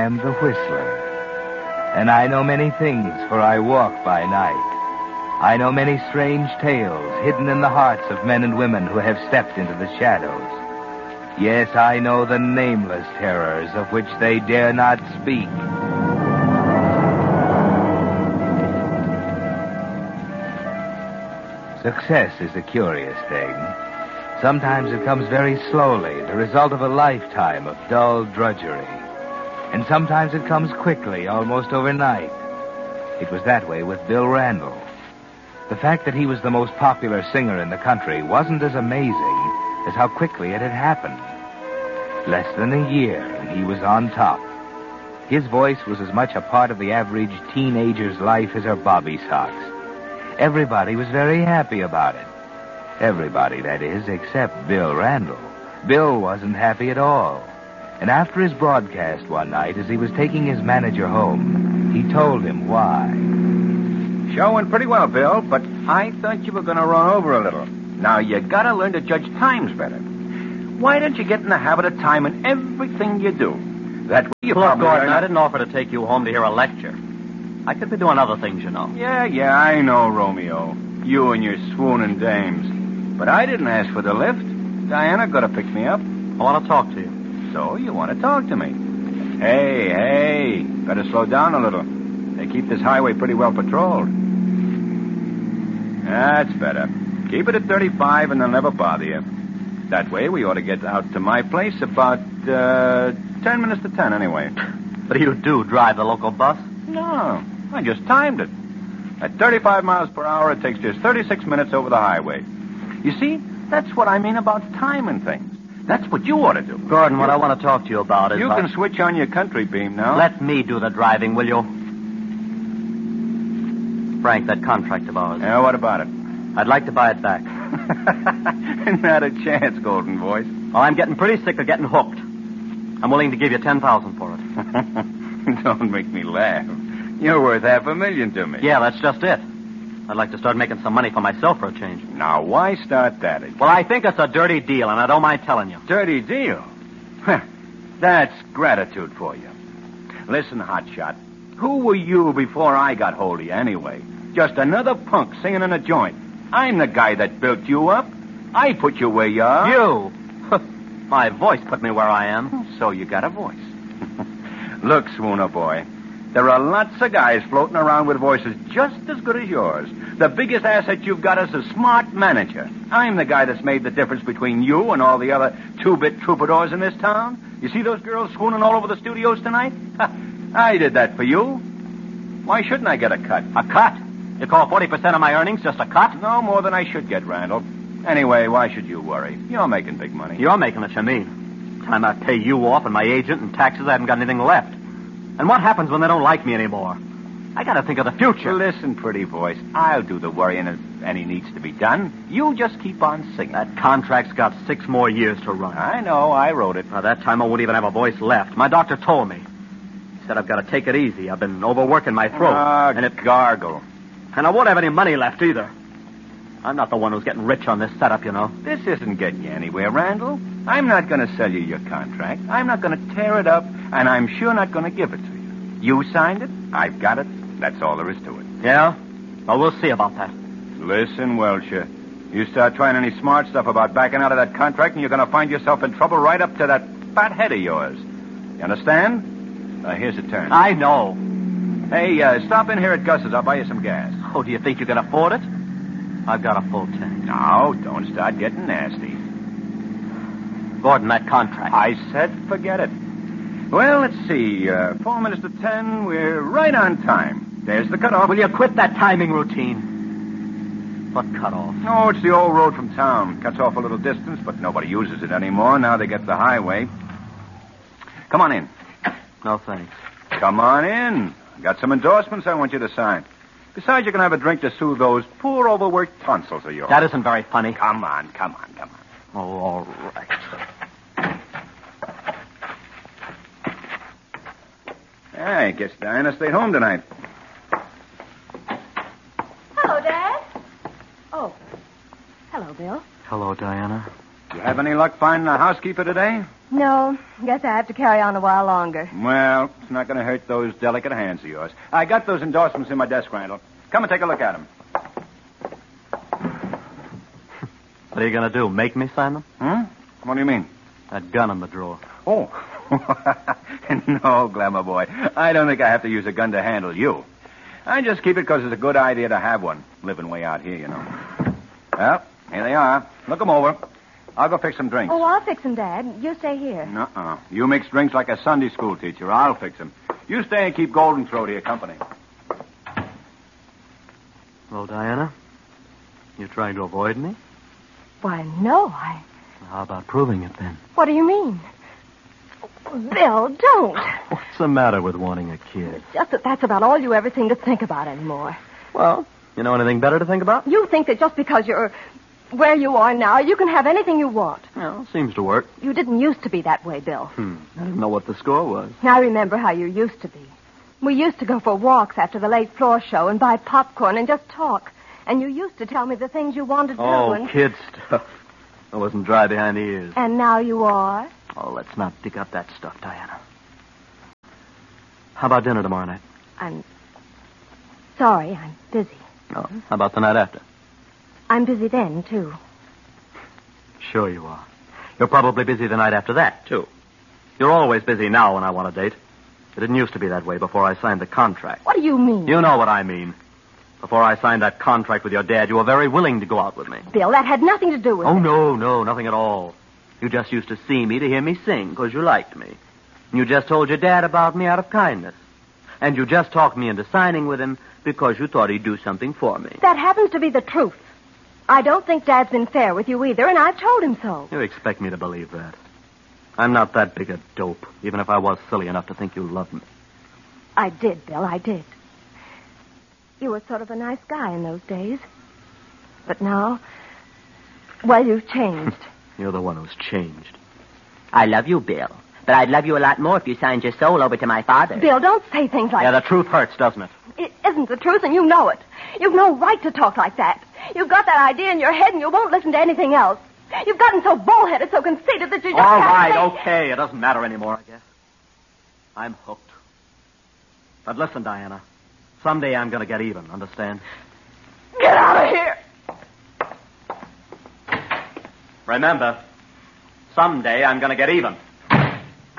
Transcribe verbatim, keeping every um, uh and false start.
am the Whistler. And I know many things, for I walk by night. I know many strange tales hidden in the hearts of men and women who have stepped into the shadows. Yes, I know the nameless terrors of which they dare not speak. Success is a curious thing. Sometimes it comes very slowly, the result of a lifetime of dull drudgery. And sometimes it comes quickly, almost overnight. It was that way with Bill Randall. The fact that he was the most popular singer in the country wasn't as amazing as how quickly it had happened. Less than a year, and he was on top. His voice was as much a part of the average teenager's life as her bobby socks. Everybody was very happy about it. Everybody, that is, except Bill Randall. Bill wasn't happy at all. And after his broadcast one night, as he was taking his manager home, he told him why. Show went pretty well, Bill, but I thought you were going to run over a little. Now, you got to learn to judge times better. Why don't you get in the habit of timing everything you do? That way you Look, probably... Gordon, I didn't offer to take you home to hear a lecture. I could be doing other things, you know. Yeah, yeah, I know, Romeo. You and your swooning dames. But I didn't ask for the lift. Diana got to pick me up. I want to talk to you. So you want to talk to me? Hey, hey, better slow down a little. They keep this highway pretty well patrolled. That's better. Keep it at thirty-five and they'll never bother you. That way we ought to get out to my place about uh, ten minutes to ten anyway. What do you do, drive the local bus? No, I just timed it. At thirty-five miles per hour, it takes just thirty-six minutes over the highway. You see, that's what I mean about timing things. That's what you ought to do. Gordon, what I want to talk to you about is... You I... can switch on your country beam now. Let me do the driving, will you? Frank, that contract of ours. Yeah, what about it? I'd like to buy it back. Not a chance, Golden Voice. Well, I'm getting pretty sick of getting hooked. I'm willing to give you ten thousand dollars for it. Don't make me laugh. You're worth half a million to me. Yeah, that's just it. I'd like to start making some money for myself for a change. Now, why start that again? Well, I think it's a dirty deal, and I don't mind telling you. Dirty deal? That's gratitude for you. Listen, Hotshot, who were you before I got hold of you anyway? Just another punk singing in a joint. I'm the guy that built you up. I put you where you are. You? My voice put me where I am. So you got a voice. Look, Swooner boy, there are lots of guys floating around with voices just as good as yours. The biggest asset you've got is a smart manager. I'm the guy that's made the difference between you and all the other two-bit troubadours in this town. You see those girls swooning all over the studios tonight? I did that for you. Why shouldn't I get a cut? A cut? You call forty percent of my earnings just a cut? No more than I should get, Randall. Anyway, why should you worry? You're making big money. You're making it, you mean. Time I pay you off and my agent and taxes, I haven't got anything left. And what happens when they don't like me anymore? I gotta think of the future. Listen, pretty voice, I'll do the worrying if any needs to be done. You just keep on singing. That contract's got six more years to run. I know, I wrote it. By that time, I won't even have a voice left. My doctor told me. He said I've got to take it easy. I've been overworking my throat. Ah, and it gargle. And I won't have any money left either. I'm not the one who's getting rich on this setup, you know. This isn't getting you anywhere, Randall. I'm not going to sell you your contract. I'm not going to tear it up, and I'm sure not going to give it to you. You signed it. I've got it. That's all there is to it. Yeah? Well, we'll see about that. Listen, Welcher. You start trying any smart stuff about backing out of that contract, and you're going to find yourself in trouble right up to that fat head of yours. You understand? Uh, here's a turn. I know. Hey, uh, stop in here at Gus's. I'll buy you some gas. Oh, do you think you can afford it? I've got a full tank. No, don't start getting nasty. Gordon, that contract. I said forget it. Well, let's see. Uh, four minutes to ten. We're right on time. There's the cutoff. Will you quit that timing routine? What cutoff? Oh, it's the old road from town. Cuts off a little distance, but nobody uses it anymore. Now they get the highway. Come on in. No, thanks. Come on in. Got some endorsements I want you to sign. Besides, you can have a drink to soothe those poor, overworked tonsils of yours. That isn't very funny. Come on, come on, come on. Oh, all right. I guess Diana stayed home tonight. Hello, Dad. Oh. Hello, Bill. Hello, Diana. You have any luck finding a housekeeper today? No, guess I have to carry on a while longer. Well, it's not going to hurt those delicate hands of yours. I got those endorsements in my desk, Randall. Come and take a look at them. What are you going to do, make me sign them? Hmm? What do you mean? That gun in the drawer. Oh. No, Glamour boy. I don't think I have to use a gun to handle you. I just keep it because it's a good idea to have one, living way out here, you know. Well, here they are. Look them over. I'll go fix some drinks. Oh, I'll fix them, Dad. You stay here. Uh-uh. You mix drinks like a Sunday school teacher. I'll fix them. You stay and keep Golden Throat to your company. Well, Diana, you trying to avoid me? Why, no, I... How about proving it, then? What do you mean? Bill, don't. What's the matter with wanting a kid? It's just that that's about all you ever seem to think about anymore. Well, you know anything better to think about? You think that just because you're where you are now, you can have anything you want. Well, seems to work. You didn't used to be that way, Bill. Hmm. I didn't know what the score was. I remember how you used to be. We used to go for walks after the late floor show and buy popcorn and just talk. And you used to tell me the things you wanted to Oh, do. And... kid stuff. I wasn't dry behind the ears. And now you are? Oh, let's not dig up that stuff, Diana. How about dinner tomorrow night? I'm sorry, I'm busy. Oh, how about the night after? I'm busy then, too. Sure you are. You're probably busy the night after that, too. You're always busy now when I want a date. It didn't used to be that way before I signed the contract. What do you mean? You know what I mean. Before I signed that contract with your dad, you were very willing to go out with me. Bill, that had nothing to do with Oh, it. no, no, nothing at all. You just used to see me to hear me sing because you liked me. And you just told your dad about me out of kindness. And you just talked me into signing with him because you thought he'd do something for me. That happens to be the truth. I don't think Dad's been fair with you either, and I've told him so. You expect me to believe that? I'm not that big a dope, even if I was silly enough to think you loved me. I did, Bill, I did. You were sort of a nice guy in those days. But now, well, you've changed. You're the one who's changed. I love you, Bill. But I'd love you a lot more if you signed your soul over to my father. Bill, don't say things like Yeah, that. the truth hurts, doesn't it? It isn't the truth, and you know it. You've no right to talk like that. You've got that idea in your head, and you won't listen to anything else. You've gotten so bullheaded, so conceited that you just All can't right, say... okay. It doesn't matter anymore, I guess. I'm hooked. But listen, Diana. Someday I'm going to get even, understand? Get out of here! Remember, someday I'm going to get even.